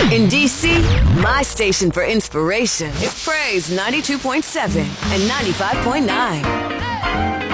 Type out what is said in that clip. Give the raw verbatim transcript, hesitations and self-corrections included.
In D C, my station for inspiration is Praise ninety-two point seven and ninety-five point nine.